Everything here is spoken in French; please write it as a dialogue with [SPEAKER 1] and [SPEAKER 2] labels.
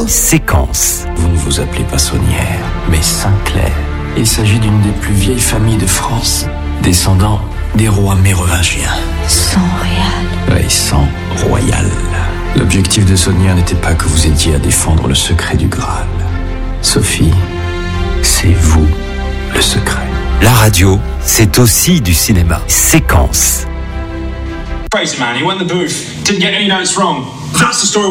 [SPEAKER 1] Séquence. Vous ne vous appelez pas Saunière, mais Sinclair. Il s'agit d'une des plus vieilles familles de France, descendant des rois mérovingiens.
[SPEAKER 2] Sang royal.
[SPEAKER 1] Oui, sang royal. L'objectif de Saunière n'était pas que vous aidiez à défendre le secret du Graal. Sophie, c'est vous le secret. La radio, c'est aussi du cinéma. Séquence.
[SPEAKER 3] Crazy man, he went in the booth, didn't get any notes wrong. That's the story.